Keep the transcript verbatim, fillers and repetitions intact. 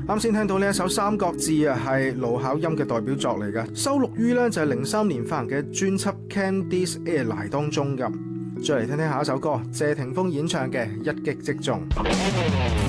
啱先聽到呢一首《三國志》啊，係盧巧音嘅代表作嚟嘅，收錄於呢就係零三年發行嘅專輯《Candice Airline》當中㗎。再嚟聽聽下一首歌，謝霆鋒演唱嘅《一擊即中》。